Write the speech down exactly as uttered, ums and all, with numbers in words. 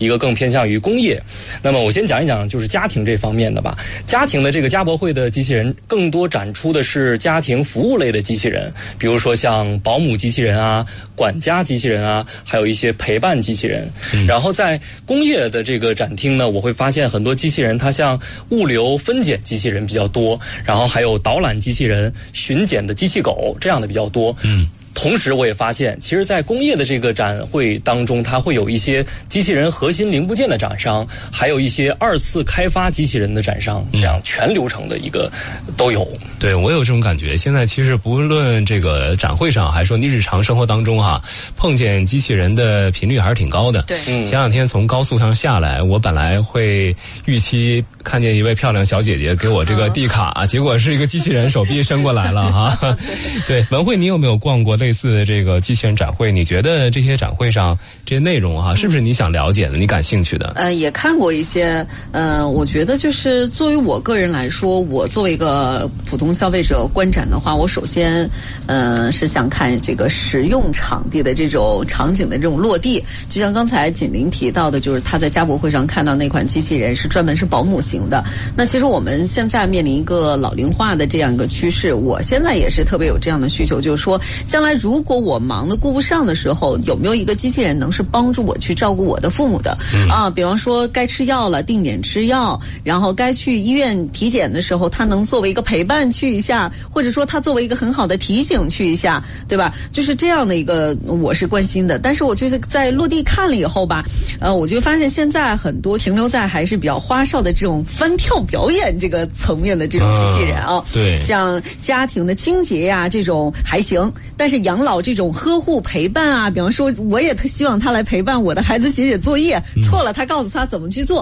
一个更偏向于工业。那么我先讲一讲就是家庭这方面的吧。家庭的这个家博会的机器人更多展出的是家庭服务类的机器人，比如说像保姆机器人啊、管家机器人啊，还有一些陪伴机器人。嗯、然后在工业的这个展厅呢，我会发现很多机器人它像物流分拣机器人比较多，然后还有导览机器人、巡检的机器狗这样的比较多。嗯。同时我也发现，其实在工业的这个展会当中，它会有一些机器人核心零部件的展商，还有一些二次开发机器人的展商，这样全流程的一个都有。 对，我有这种感觉。现在其实不论这个展会上，还是说你日常生活当中哈，碰见机器人的频率还是挺高的。 对， 前两天从高速上下来，我本来会预期看见一位漂亮小姐姐给我这个递卡，嗯、结果是一个机器人手臂伸过来了哈。对，文慧，你有没有逛过类似这个机器人展会？你觉得这些展会上这些内容哈、啊，是不是你想了解的、你感兴趣的？ 呃，也看过一些。呃，我觉得就是作为我个人来说，我作为一个普通消费者观展的话，我首先呃是想看这个实用场地的这种场景的这种落地。就像刚才锦麟提到的，就是他在家博会上看到那款机器人是专门是保姆型的。那其实我们现在面临一个老龄化的这样一个趋势，我现在也是特别有这样的需求，就是说将来如果我忙得顾不上的时候，有没有一个机器人能是帮助我去照顾我的父母的、嗯、啊？比方说该吃药了定点吃药，然后该去医院体检的时候，它能作为一个陪伴去一下，或者说它作为一个很好的提醒去一下，对吧？就是这样的一个我是关心的。但是我就是在落地看了以后吧，呃，我就发现现在很多停留在还是比较花哨的这种翻跳表演这个层面的这种机器人啊， 啊对， 像家庭的清洁呀、啊、这种还行，但是养老这种呵护陪伴啊，比方说我也特希望他来陪伴我的孩子写写作业，错了他告诉他怎么去做。